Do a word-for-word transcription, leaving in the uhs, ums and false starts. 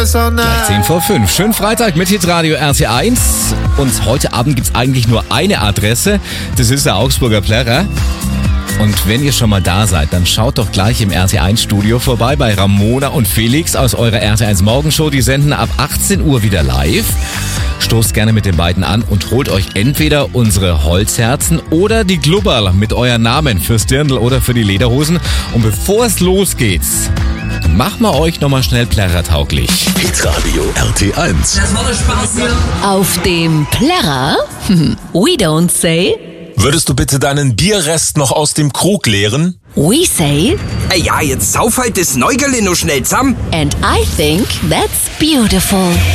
Gleich zehn vor fünf. Schönen Freitag mit Hitradio R T eins. Und heute Abend gibt's eigentlich nur eine Adresse. Das ist der Augsburger Plärrer. Und wenn ihr schon mal da seid, dann schaut doch gleich im R T eins Studio vorbei bei Ramona und Felix aus eurer R T eins Morgenshow. Die senden ab achtzehn Uhr wieder live. Stoßt gerne mit den beiden an und holt euch entweder unsere Holzherzen oder die Glubberl mit euren Namen fürs Dirndl oder für die Lederhosen. Und bevor es losgeht, machen wir euch nochmal schnell plärrertauglich. Hitradio R T eins. Das war der Spaß hier. Auf dem Plärrer? We don't say. Würdest du bitte deinen Bierrest noch aus dem Krug leeren? We say. Ey, ja, jetzt sauf halt das Neugerle noch schnell zusammen. And I think that's beautiful.